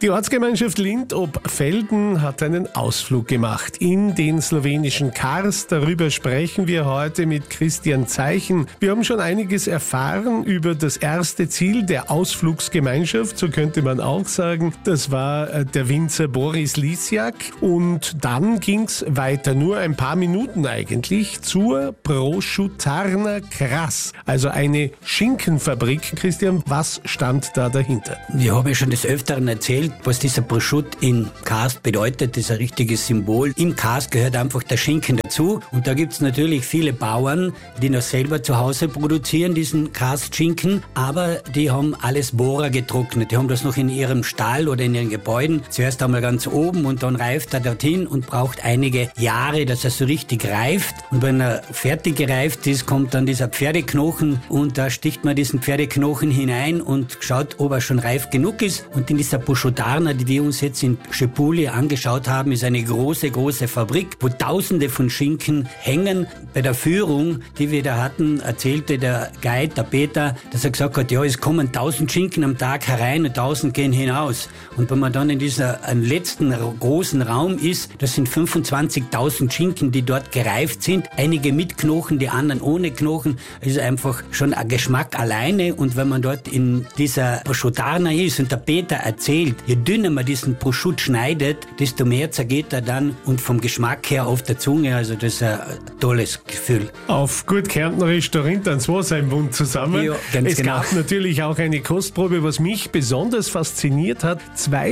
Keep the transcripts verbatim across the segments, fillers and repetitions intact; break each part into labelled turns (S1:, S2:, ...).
S1: Die Ortsgemeinschaft Lindt ob Velden hat einen Ausflug gemacht in den slowenischen Karst. Darüber sprechen wir heute mit Christian Zeichen. Wir haben schon einiges erfahren über das erste Ziel der Ausflugsgemeinschaft, so könnte man auch sagen. Das war der Winzer Boris Lisiak. Und dann ging's weiter, nur ein paar Minuten eigentlich, zur Prosciuttarna Kras, also eine Schinkenfabrik. Christian, was stand da dahinter?
S2: Wir haben ja schon des Öfteren erzählt, was dieser Prosciut in Karst bedeutet. Das ist ein richtiges Symbol. Im Karst gehört einfach der Schinken dazu. Und da gibt es natürlich viele Bauern, die noch selber zu Hause produzieren, diesen Karstschinken. Aber die haben alles Bohrer getrocknet. Die haben das noch in ihrem Stall oder in ihren Gebäuden. Zuerst einmal ganz oben und dann reift er dorthin und braucht einige Jahre, dass er so richtig reift. Und wenn er fertig gereift ist, kommt dann dieser Pferdeknochen und da sticht man diesen Pferdeknochen hinein und schaut, ob er schon reif genug ist. Und in dieser Prosciuttarna, die wir uns jetzt in Schepuli angeschaut haben, ist eine große, große Fabrik, wo Tausende von Schinken hängen. Bei der Führung, die wir da hatten, erzählte der Guide, der Peter, dass er gesagt hat, ja, es kommen tausend Schinken am Tag herein und tausend gehen hinaus. Und wenn man dann in dieser letzten großen Raum ist, das sind fünfundzwanzigtausend Schinken, die dort gereift sind. Einige mit Knochen, die anderen ohne Knochen. Es ist einfach schon ein Geschmack alleine. Und wenn man dort in dieser Prosciuttarna ist und der Peter erzählt, je dünner man diesen Prosciut schneidet, desto mehr zergeht er dann und vom Geschmack her auf der Zunge. Also das ist ein tolles Gefühl.
S1: Auf gut kärntnerisch, da rinnt dann zwei sein Mund zusammen.
S2: Ja, ganz
S1: es
S2: genau.
S1: gab natürlich auch eine Kostprobe, was mich besonders fasziniert hat.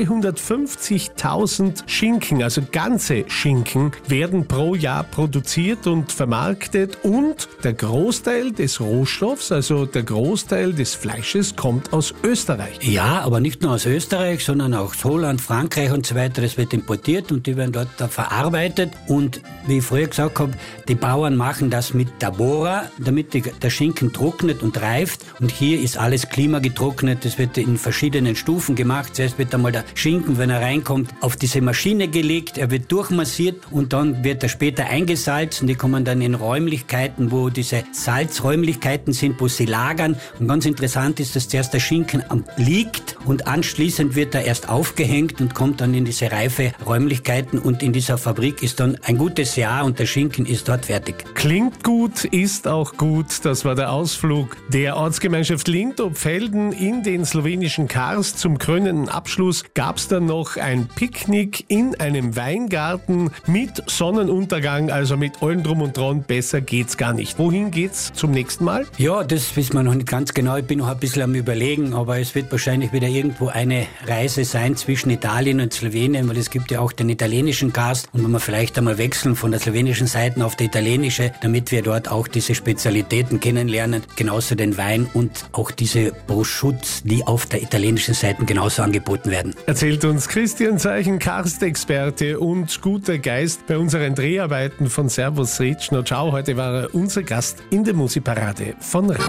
S1: zweihundertfünfzigtausend Schinken, also ganze Schinken, werden pro Jahr produziert und vermarktet und der Großteil des Rohstoffs, also der Großteil des Fleisches, kommt aus Österreich.
S2: Ja, aber nicht nur aus Österreich, sondern auch aus Holland, Frankreich und so weiter. Das wird importiert und die werden dort da verarbeitet. Und wie ich vorher gesagt habe, die Bauern machen das mit der Bohrer, damit die, der Schinken trocknet und reift. Und hier ist alles klimagetrocknet. Das wird in verschiedenen Stufen gemacht. Zuerst wird einmal der Schinken, wenn er reinkommt, auf diese Maschine gelegt. Er wird durchmassiert und dann wird er später eingesalzen. Die kommen dann in Räumlichkeiten, wo diese Salzräumlichkeiten sind, wo sie lagern. Und ganz interessant ist, dass zuerst der Schinken liegt und anschließend wird er erst aufgehängt und kommt dann in diese reife Räumlichkeiten und in dieser Fabrik ist dann ein gutes Jahr und der Schinken ist dort fertig.
S1: Klingt gut, ist auch gut. Das war der Ausflug der Ortsgemeinschaft Lindt ob Velden in den slowenischen Karst. Zum krönenden Abschluss gab es dann noch ein Picknick in einem Weingarten mit Sonnenuntergang, also mit allem drum und dran. Besser geht's gar nicht. Wohin geht's zum nächsten Mal?
S2: Ja, das wissen wir noch nicht ganz genau. Ich bin noch ein bisschen am Überlegen, aber es wird wahrscheinlich wieder irgendwo eine Reise sein zwischen Italien und Slowenien, weil es gibt ja auch den italienischen Karst und wenn wir vielleicht einmal wechseln von der slowenischen Seite auf die italienische, damit wir dort auch diese Spezialitäten kennenlernen, genauso den Wein und auch diese Prosciuts, die auf der italienischen Seite genauso angeboten werden.
S1: Erzählt uns Christian Zeichen, Karstexperte und guter Geist bei unseren Dreharbeiten von Servus Ritschner. Ciao, heute war er unser Gast in der Musikparade von Radio.